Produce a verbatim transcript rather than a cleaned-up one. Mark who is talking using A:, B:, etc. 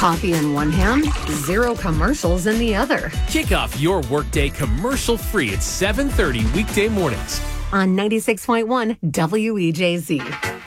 A: Coffee in one hand, zero commercials in the other.
B: Kick off your workday commercial-free at seven thirty weekday mornings
A: On ninety-six point one W E J Z.